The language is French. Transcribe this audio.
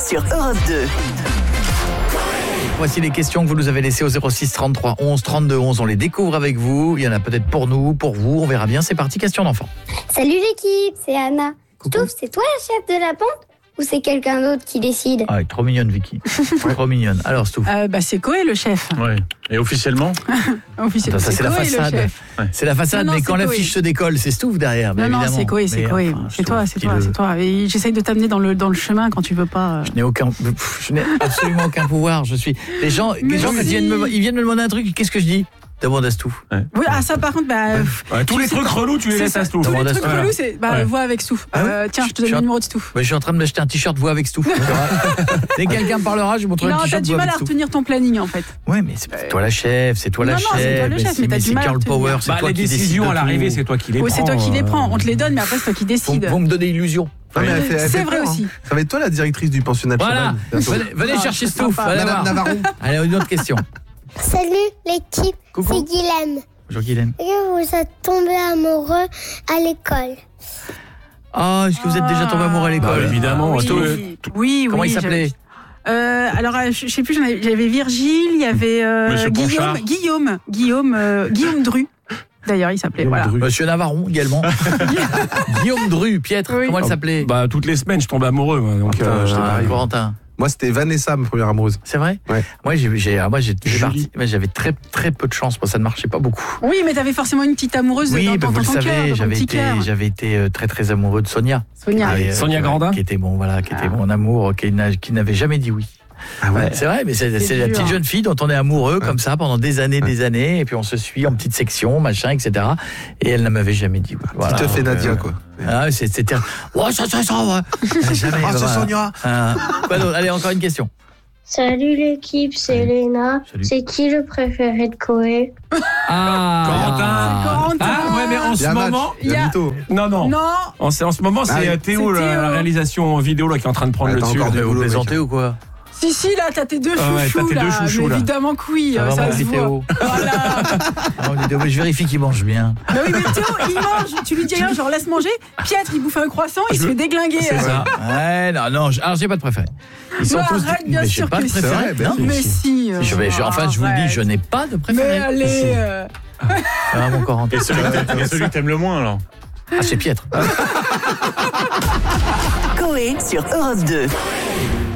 sur Europe 2. Voici les questions que vous nous avez laissées au 06 33 11 32 11. On les découvre avec vous. Il y en a peut-être pour nous, pour vous. On verra bien. C'est parti, question d'enfant. Salut l'équipe, c'est Anna. Coucou. Stouff, c'est toi la chef de la bande ou c'est quelqu'un d'autre qui décide? Ah, trop mignonne, Vicky. Trop mignonne. Alors, Stouff. C'est Koé le chef. Ouais. Et officiellement Officiellement, Ça, c'est la Koé, le façade. chef. C'est la façade, Non, mais c'est quand Koé. l'affiche se décolle, c'est Stouff derrière. Non, évidemment. c'est Koé, c'est Mais Koé. enfin, C'est toi, Stouff, c'est toi. Et j'essaye de t'amener dans le chemin quand tu veux pas. Je n'ai absolument aucun pouvoir. Les gens quand ils viennent me demander un truc, qu'est-ce que je dis? Demande à Stouff. Oui, ça par contre, tous les trucs relous, tu les laisses à Stouff. Tous les Demande à trucs Stouff. relous, c'est vois avec Stouff. Tiens, je te donne le numéro de Stouff. Je suis en train de m'acheter un t-shirt voix avec Stouff. Dès que quelqu'un parlera, je lui montrerai Non, le t'as t-shirt du voix mal avec à Stouff. retenir ton planning en fait. Ouais, mais c'est toi la chef, c'est toi la Non, chef. non, c'est toi le chef, mais t'as du c'est mal à Girl retenir. Power, c'est toi Les qui décide décisions de à l'arrivée, tout. c'est toi qui les prends. Oui, c'est toi qui les prends. On te les donne, mais après c'est toi qui décides. Vous me donnez illusion. Non, mais elle fait C'est vrai peur, aussi. hein. Ça va être toi la directrice du pensionnat de Voilà. Chabannes, bientôt. Venez chercher Stouff. sympa. Allez Madame voir. Navarron. Allez, une autre question. Salut l'équipe, Coucou. c'est Guilhem. Bonjour Guylaine. Vous êtes tombé amoureux à l'école. Ah, est-ce que vous êtes déjà tombé amoureux à l'école? Évidemment. Oui. Comment il s'appelait? Alors, je sais plus, j'avais Virgile, il y avait Monsieur Ponchard. Guillaume Dru. D'ailleurs, il s'appelait. Voilà. Monsieur Navarron également. Guillaume Dru, Pietre, Oui. comment elle s'appelait? Toutes les semaines, je tombe amoureux. Moi, donc, Corentin. Moi, c'était Vanessa, ma première amoureuse. C'est vrai? Ouais. Moi, j'avais très peu de chance. Moi, ça ne marchait pas beaucoup. Oui, mais t'avais forcément une petite amoureuse Oui, dans vous le ton cœur, savez, dans ton petit cœur. j'avais été très amoureux de Sonia. Sonia. Sonia Grandin. Qui était mon amour, qui n'avait jamais dit oui. Ah ouais. C'est vrai, mais c'est la dur. petite jeune fille dont on est amoureux comme ça pendant des années, et puis on se suit en petite section, machin, etc. Et elle ne m'avait jamais dit oui. Voilà. Petite fait Nadia, quoi. Ah, c'était. Ouais, ça, ouais. Jamais. Ah, c'est Sonia. Quoi d'autre? Allez, encore une question. Salut l'équipe, c'est Elena. Salut. C'est qui le préféré de Koé? Corentin. Ah, ouais, mais en Il y ce a un match. moment. Il y a mytho. Non. Non. En ce moment, c'est Ah, Théo, c'est la Théo. réalisation vidéo là, qui est en train de prendre Ouais, le t'as dessus. encore du Vous boulot, plaisantez mec. ou quoi? Si, là, t'as tes deux Ah ouais, chouchous, t'as tes deux là. chouchous, Mais là. évidemment que oui, Ça va, ça mon se petit voit. Théo. Voilà. Mais je vérifie qu'il mange bien. Bah oui, mais Théo, il mange. Tu lui dis rien, genre laisse manger. Pietre, il bouffe un croissant, il se fait déglinguer. C'est ça. Ouais, non. Alors, j'ai pas de préféré. Ils sont Mais tous. arrête, bien Mais sûr j'ai pas que de si. préféré. C'est vrai, Non, Mais si. je vous le dis, je n'ai pas de préféré. Mais allez. Ah, mon Corentin. Et celui que t'aimes le moins, alors. Ah, c'est Pietre. Koé sur Europe 2.